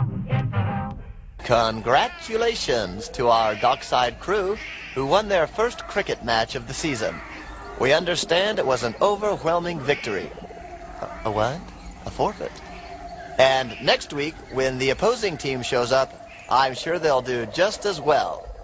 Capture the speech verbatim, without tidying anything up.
Congratulations to our Dockside crew who won their first cricket match of the season. We understand it was an overwhelming victory. A, a what? A forfeit. And next week, when the opposing team shows up, I'm sure they'll do just as well.